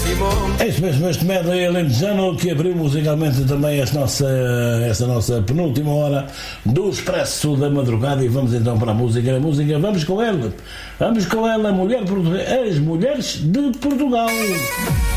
É isso mesmo, este medley alentejano que abriu musicalmente também esta nossa penúltima hora do Expresso da Madrugada. E vamos então para a música, vamos com ela, mulher portuguesa, as mulheres de Portugal.